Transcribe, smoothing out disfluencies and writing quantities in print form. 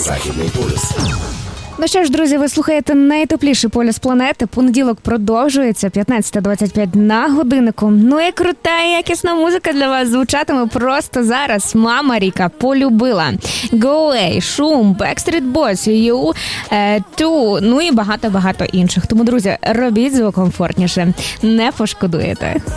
Західний полюс. Ну що ж, друзі, ви слухаєте найтепліший полюс планети. Понеділок продовжується, 15:25 на годиннику. Ну і крута і якісна музика для вас звучатиме просто зараз. Мама Ріка полюбила. Go Away, Шум, Backstreet Boys, You, Too, ну і багато-багато інших. Тому, друзі, робіть звук комфортніше. Не пошкодуєте.